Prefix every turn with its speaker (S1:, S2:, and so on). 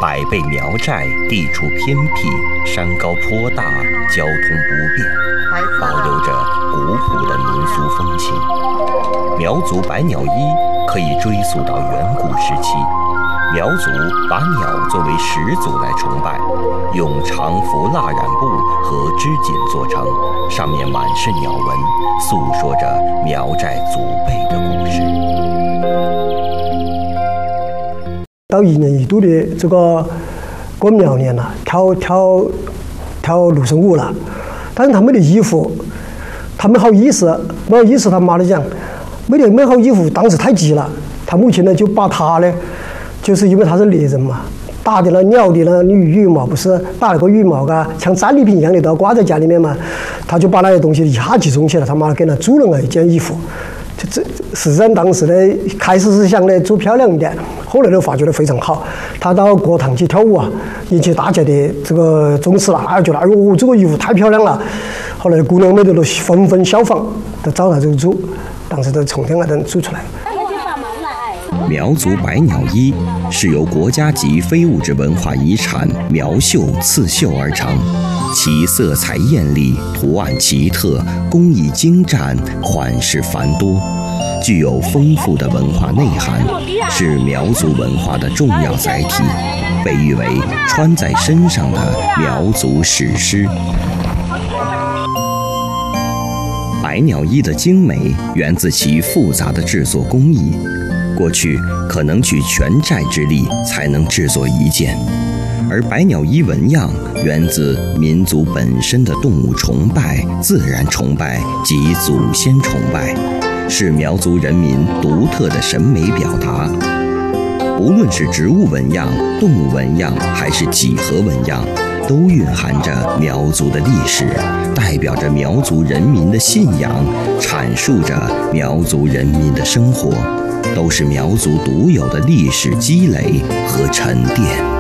S1: 百倍苗寨地处偏僻，山高坡大，交通不便，保留着古朴的民俗风情。苗族百鸟衣可以追溯到远古时期，苗族把鸟作为始祖来崇拜，用长幅蜡染布和织锦做成，上面满是鸟纹，诉说着苗寨祖辈的故事。
S2: 到1年1度的这个过苗年了，跳芦笙舞了，但是他们的衣服，他没好意思，他妈的讲，没好衣服，当时太急了，他母亲呢就把他呢，就是因为他是猎人嘛，打的那鸟的那羽毛不是打了个羽毛啊，像战利品一样的都要挂在家里面嘛，他就把那些东西一下集中起来，他妈给他做了一件衣服。这实际上当时呢，开始是想呢做漂亮一点，后来呢发觉得非常好。他到国堂去跳舞啊，引起大家的这个重视了，觉得哎呦这个衣服太漂亮了。后来姑娘们都纷纷效仿，都照他这个做，当时都从天而等做出来。
S1: 苗族百鸟衣是由国家级非物质文化遗产苗绣刺绣而成，其色彩艳丽，图案奇特，工艺精湛，款式繁多，具有丰富的文化内涵，是苗族文化的重要载体，被誉为穿在身上的苗族史诗。百鸟衣的精美源自其复杂的制作工艺，过去可能举全寨之力才能制作一件，而百鸟衣纹样源自民族本身的动物崇拜、自然崇拜及祖先崇拜，是苗族人民独特的审美表达。无论是植物纹样、动物纹样还是几何纹样，都蕴含着苗族的历史，代表着苗族人民的信仰，阐述着苗族人民的生活，都是苗族独有的历史积累和沉淀。